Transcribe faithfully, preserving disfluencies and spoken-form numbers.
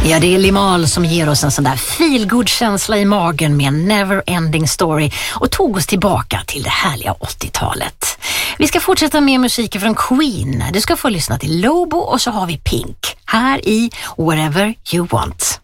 Ja, det är Limahl som ger oss en sån där feelgood-känsla i magen med en never-ending story och tog oss tillbaka till det härliga åttiotalet. Vi ska fortsätta med musiken från Queen. Du ska få lyssna till Lobo och så har vi Pink här i Whatever You Want.